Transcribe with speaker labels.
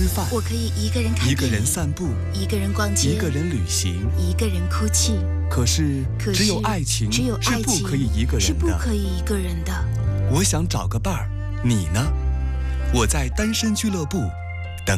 Speaker 1: 饭，
Speaker 2: 我可以一个人看电影，
Speaker 1: 一个人散步，
Speaker 2: 一个人逛街，
Speaker 1: 一个人旅行，
Speaker 2: 一个人哭泣。
Speaker 1: 可是，只有爱情是不可以一个人的，
Speaker 2: 是不可以一个人的。
Speaker 1: 我想找个伴儿，你呢？我在单身俱乐部